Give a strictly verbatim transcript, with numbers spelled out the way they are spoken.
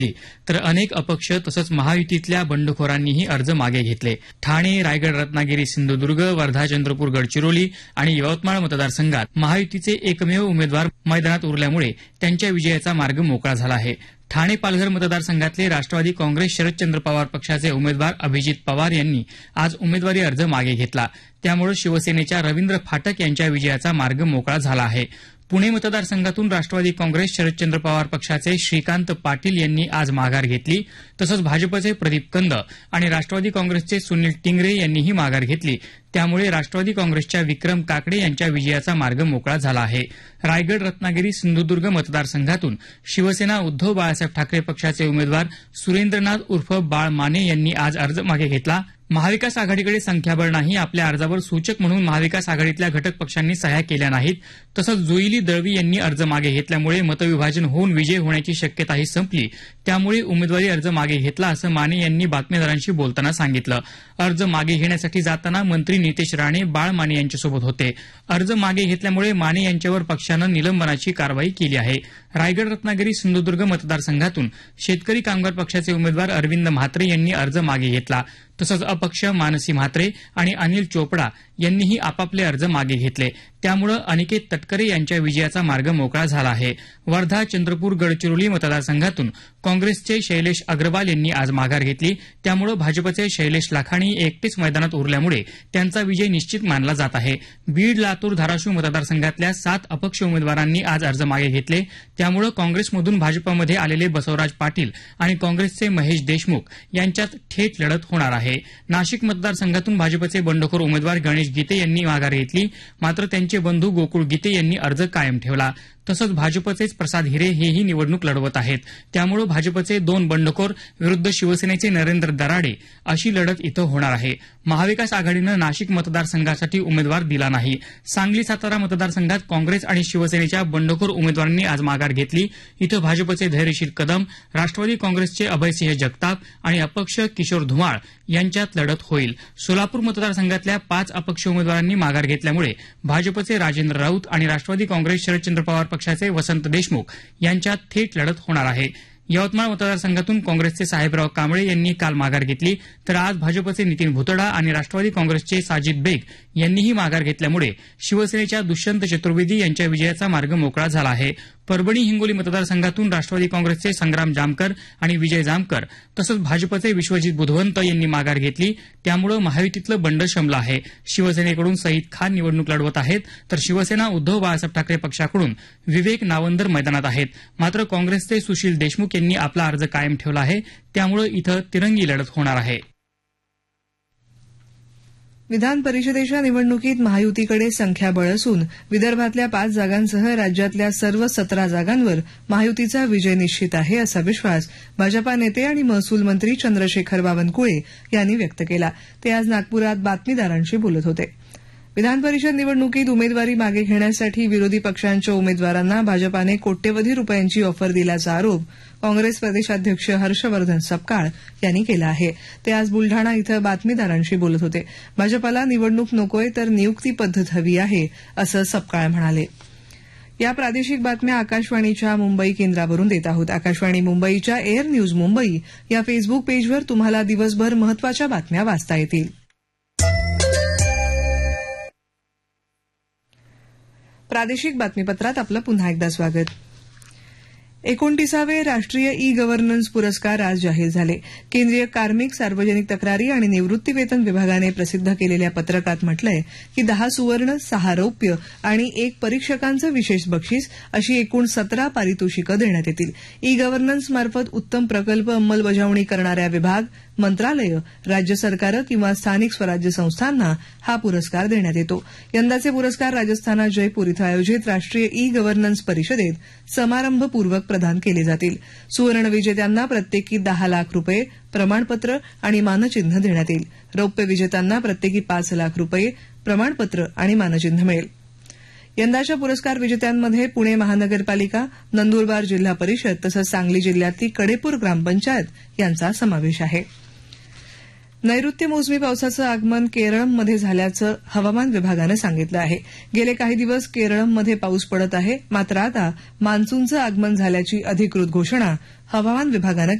तर अनेक अपक्ष तसंच महायुतीतल्या बंडखोरांनीही अर्ज मागे घेतले. ठाणे, रायगड, रत्नागिरी, सिंधुदुर्ग, वर्धा, चंद्रपूर, गडचिरोली आणि यवतमाळ मतदारसंघात महायुतीचे एकमेव उमेदवार मैदानात उरल्यामुळे त्यांच्या विजयाचा मार्ग मोकळा झाला आहे. ठाणे पालघर मतदारसंघातले राष्ट्रवादी काँग्रेस शरदचंद्र पवार पक्षाचे उमेदवार अभिजित पवार यांनी आज उमेदवारी अर्ज मागे घेतला. त्यामुळे शिवसेनेच्या रवींद्र फाटक यांच्या विजयाचा मार्ग मोकळा झाला आहे. पुणे मतदारसंघातून राष्ट्रवादी काँग्रेस शरदचंद्र पवार पक्षाचे श्रीकांत पाटील यांनी आज माघार घेतली. तसंच भाजपचे प्रदीप कंद आणि राष्ट्रवादी काँग्रेसचे सुनील टिंगरे यांनीही माघार घेतली. त्यामुळे राष्ट्रवादी काँग्रेसच्या विक्रम काकडे यांच्या विजयाचा मार्ग मोकळा झाला आहे. रायगड, रत्नागिरी, सिंधुदुर्ग मतदारसंघातून शिवसेना उद्धव बाळासाहेब ठाकरे पक्षाचे उमेदवार सुरेंद्रनाथ उर्फ बाळ माने यांनी आज अर्ज मागे घेतला. महाविकास आघाडीकडे संख्याबळ नाही, आपल्या अर्जावर सूचक म्हणून महाविकास आघाडीतल्या घटक पक्षांनी सह्या केल्या नाहीत. तसंच जोईली दळवी यांनी अर्ज मागे घेतल्यामुळे मतविभाजन होऊन विजय होण्याची शक्यताही संपली. त्यामुळे उमेदवारी अर्ज मागे घेतला असं माने यांनी बातमीदारांशी बोलताना सांगितलं. अर्ज मागे घेण्यासाठी जाताना मंत्री नितेश राणे बाळ माने यांच्यासोबत होते. अर्ज मागे घेतल्यामुळे माने यांच्यावर पक्षानं निलंबनाची कारवाई केली आहे. रायगड, रत्नागिरी, सिंधुदुर्ग मतदारसंघातून शेतकरी कामगार पक्षाचे उमेदवार अरविंद म्हात्रे यांनी अर्ज मागे घेतला. तसंच अपक्ष मानसी म्हात्रे आणि अनिल चोपडा यांनीही आपापले अर्ज मागे घेतले. त्यामुळे अनिकेत तटकरे यांच्या विजयाचा मार्ग मोकळा झाला आहे. वर्धा, चंद्रपूर, गडचिरोली मतदारसंघातून काँग्रेसचे शैलेश अग्रवाल यांनी आज माघार घेतली. त्यामुळे भाजपचे शैलेश लाखाणी एकटेच मैदानात उरल्यामुळे त्यांचा विजय निश्चित मानला जात आहे. बीड, लातूर, धाराशिव मतदारसंघातल्या सात अपक्ष उमेदवारांनी आज अर्ज मागे घेतले. त्यामुळे काँग्रेसमधून भाजपमध्ये आलेले बसवराज पाटील आणि काँग्रेसचे महेश देशमुख यांच्यात थेट लढत होणार आहे. नाशिक मतदारसंघातून भाजपचे बंडखोर उमेदवार गणेश गीते यांनी माघार घेतली. मात्र त्यांचे बंधू गोकुळ गीते यांनी अर्ज कायम ठेवला. तसंच भाजपचेच प्रसाद हिरे हेही निवडणूक लढवत आहेत. त्यामुळे भाजपचे दोन बंडखोर विरुद्ध शिवसेनेचे नरेंद्र दराडे अशी लढत इथं होणार आहे. महाविकास आघाडीनं नाशिक मतदारसंघासाठी उमेदवार दिला नाही. सांगली, सातारा मतदारसंघात काँग्रेस आणि शिवसेनेच्या बंडखोर उमेदवारांनी आज माघार घेतली. इथं भाजपचे धैर्यशील कदम, राष्ट्रवादी काँग्रेसचे अभयसिंह जगताप आणि अपक्ष किशोर धुमाळ यांच्यात लढत होईल. सोलापूर मतदारसंघातल्या पाच अपक्ष उमेदवारांनी माघार घेतल्यामुळे भाजपचे राजेंद्र राऊत आणि राष्ट्रवादी काँग्रेस शरदचंद्र पवार पक्षाचे वसंत देशमुख यांच्यात थेट लढत होणार आहे. यवतमाळ मतदारसंघातून काँग्रेसचे साहेबराव कांबळे यांनी काल माघार घेतली. तर आज भाजपचे नितीन भुतडा आणि राष्ट्रवादी काँग्रेसचे साजिद बेग यांनीही माघार घेतल्यामुळे शिवसेनेच्या दुष्यंत चतुर्वेदी यांच्या विजयाचा मार्ग मोकळा झाला आहे. परभणी, हिंगोली मतदारसंघातून राष्ट्रवादी काँग्रेसचे संग्राम जामकर आणि विजय जामकर तसंच भाजपचे विश्वजित बुधवंत यांनी माघार घेतली. त्यामुळे महायुतीतलं बंड शमलं आहे. शिवसेनेकडून सईद खान निवडणूक लढवत आहेत, तर शिवसेना उद्धव बाळासाहेब ठाकरे पक्षाकडून विवेक नावंदर मैदानात आहेत. मात्र काँग्रेसचे सुशील देशमुख यांनी आपला अर्ज कायम ठेवला आहे. त्यामुळे इथं तिरंगी लढत होणार आहे. विधान परिषदेच्या निवडणुकीत महायुतीकडे संख्याबळ असून विदर्भातल्या पाच जागांसह राज्यातल्या सर्व सतरा जागांवर महायुतीचा विजय निश्चित आहे, असा विश्वास भाजपा नेते आणि महसूल मंत्री चंद्रशेखर बावनकुळे यांनी व्यक्त केला. ते आज नागपुरात बातमीदारांशी बोलत होते. विधान परिषद निवडणुकीत उमेदवारी मागे घेण्यासाठी विरोधी पक्षांच्या उमेदवारांना भाजपाने कोट्यवधी रुपयांची ऑफर दिल्याचा आरोप काँग्रेस प्रदेशाध्यक्ष हर्षवर्धन सपकाळ यांनी केला आहे. ते आज बुलढाणा इथं बातमीदारांशी बोलत होते. भाजपाला निवडणूक नकोय तर नियुक्ती पद्धत हवी आहे, असं सपकाळ म्हणाले. या प्रादेशिक बातम्या आकाशवाणीच्या मुंबई केंद्रावरून देत आहोत. आकाशवाणी मुंबईच्या एअर न्यूज मुंबई या फेसबुक पेजवर तुम्हाला दिवसभर महत्वाच्या बातम्या वाचता येतील. प्रादेशिक बातमीपत्रात आपलं पुन्हा एकदा स्वागत. एकोणतीसावे राष्ट्रीय ई गव्हर्नन्स पुरस्कार आज जाहीर झाले. केंद्रीय कार्मिक, सार्वजनिक तक्रारी आणि निवृत्तीवेतन विभागाने प्रसिद्ध केलेल्या पत्रकात म्हटलंय की दहा सुवर्ण, सहा रौप्य आणि एक परीक्षकांचं विशेष बक्षीस अशी एकूण सतरा पारितोषिकं देण्यात येतील. ई गव्हर्नन्स मार्फत उत्तम प्रकल्प अंमलबजावणी करणाऱ्या विभाग, मंत्रालयं, राज्य सरकारं किंवा स्थानिक स्वराज्य संस्थांना हा पुरस्कार देण्यात येतो. यंदाचे पुरस्कार राजस्थानात जयपूर इथं आयोजित राष्ट्रीय ई गव्हर्नन्स परिषदेत समारंभपूर्वक प्रदान केले जातील. सुवर्ण विजेत्यांना प्रत्येकी दहा लाख रुपये, प्रमाणपत्र आणि मानचिन्ह देण्यात येईल. रौप्य विजेत्यांना प्रत्येकी पाच लाख रुपये, प्रमाणपत्र आणि मानचिन्ह मिळेल. यंदाच्या पुरस्कार विजेत्यांमध्ये पुणे महानगरपालिका, नंदुरबार जिल्हा परिषद तसंच सांगली जिल्ह्यातली कडेपूर ग्रामपंचायत यांचा समावेश आहे. नैऋत्य मोसमी पावसाचं आगमन केरळमध्ये झाल्याचं हवामान विभागानं सांगितलं आहे. गेले काही दिवस केरळमध्ये पाऊस पडत आहे, मात्र आता मान्सूनचं आगमन झाल्याची अधिकृत घोषणा हवामान विभागानं